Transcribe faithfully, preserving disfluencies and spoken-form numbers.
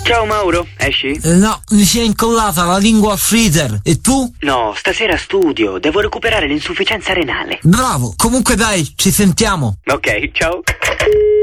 Ciao Mauro, esci? Eh, no, mi si è incollata la lingua al freezer. E tu? No, stasera studio, devo recuperare l'insufficienza renale. Bravo, comunque dai, ci sentiamo. Ok, ciao.